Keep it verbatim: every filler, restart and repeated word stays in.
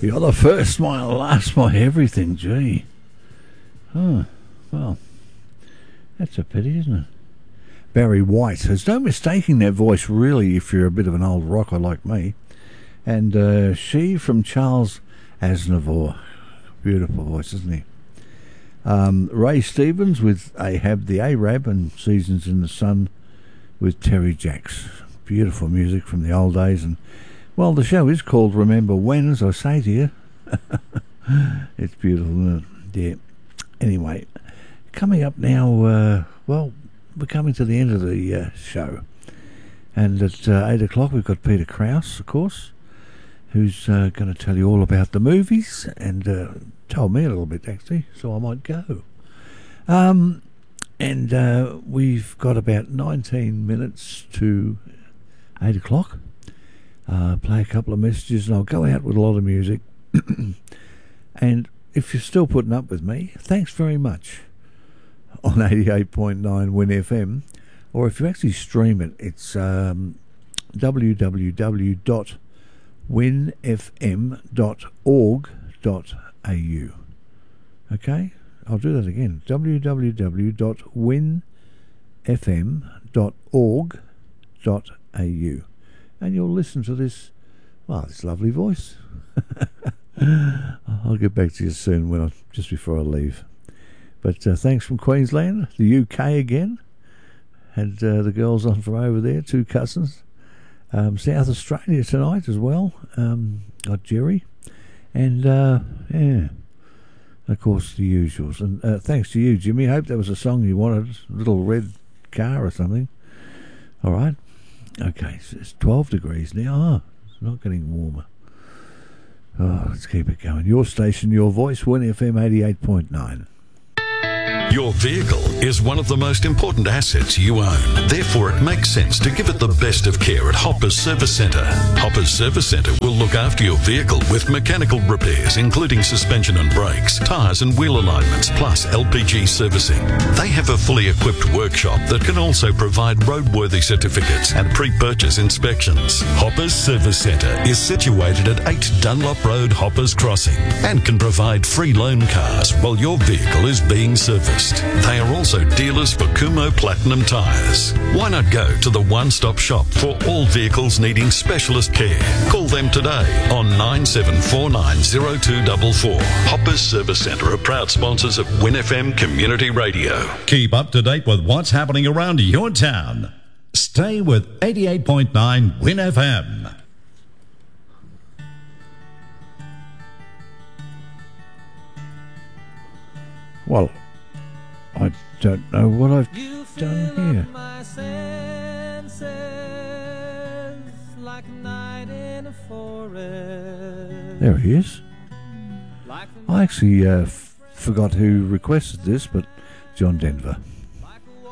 You're the first, my last, my everything, gee. Oh, well, that's a pity, isn't it? Barry White. There's no mistaking that voice, really, if you're a bit of an old rocker like me. And uh, She from Charles Aznavour. Beautiful voice, isn't he? Um, Ray Stevens with Ahab the Arab and Seasons in the Sun with Terry Jacks. Beautiful music from the old days. And, well, the show is called Remember When, as I say to you. It's beautiful, isn't it? Yeah. Anyway, coming up now, uh, well, we're coming to the end of the uh, show. And at uh, eight o'clock we've got Peter Krause, of course, who's uh, going to tell you all about the movies, and uh, told me a little bit, actually, so I might go. Um, and uh, we've got about nineteen minutes to eight o'clock. Uh, play a couple of messages, and I'll go out with a lot of music. And if you're still putting up with me, thanks very much on eighty-eight point nine Win F M. Or if you actually stream it, it's um, w w w dot win f m dot org dot a u. Okay? I'll do that again. w w w dot win f m dot org dot a u. And you'll listen to this, well, this lovely voice. I'll get back to you soon, when I, just before I leave. But uh, thanks from Queensland, the U K again. Had uh, the girls on from over there, two cousins. Um, South Australia tonight as well. Um, got Jerry. And, uh, yeah, of course, the usuals. And uh, thanks to you, Jimmy. Hope that was a song you wanted. Little Red Car or something. All right. Okay, so it's twelve degrees now. Oh, it's not getting warmer. Oh, let's keep it going. Your station, your voice, Win F M eighty-eight point nine. Your vehicle is one of the most important assets you own. Therefore, it makes sense to give it the best of care at Hoppers Service Centre. Hoppers Service Centre will look after your vehicle with mechanical repairs, including suspension and brakes, tyres and wheel alignments, plus L P G servicing. They have a fully equipped workshop that can also provide roadworthy certificates and pre-purchase inspections. Hoppers Service Centre is situated at eight Dunlop Road, Hoppers Crossing, and can provide free loan cars while your vehicle is being serviced. They are also dealers for Kumho Platinum tyres. Why not go to the one-stop shop for all vehicles needing specialist care? Call them today on nine seven four nine zero two four four. Hoppers Service Centre are proud sponsors of Win F M Community Radio. Keep up to date with what's happening around your town. Stay with eighty-eight point nine Win F M. Well, I don't know what I've done here. My senses, like a night in a forest. There he is. I actually uh, f- forgot who requested this, but John Denver.